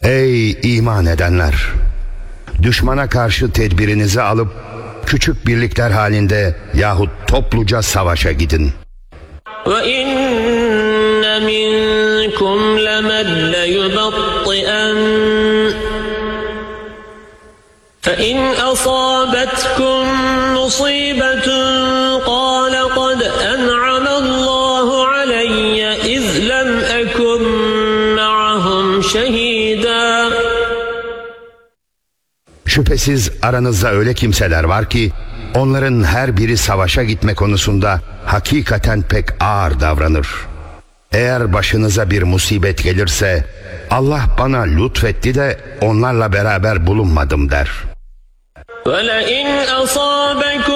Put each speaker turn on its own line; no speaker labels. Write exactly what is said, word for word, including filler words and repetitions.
Ey iman edenler! Düşmana karşı tedbirinizi alıp küçük birlikler halinde yahut topluca savaşa gidin.
وَإِنَّ مِنْكُمْ لَمَنْ لَيُبَطِّئَنَّ فَإِنْ أَصَابَتْكُمْ مُصِيبَةٌ قَالَ قَدْ أَنْعَمَ اللَّهُ عَلَيَّ إِذْ لَمْ أَكُنْ مَعَهُمْ شَهِيدًا.
Şüphesiz aranızda öyle kimseler var ki onların her biri savaşa gitme konusunda hakikaten pek ağır davranır. Eğer başınıza bir musibet gelirse Allah bana lütfetti de onlarla beraber bulunmadım der.
وَلَئِنْ أَصَابَكُمْ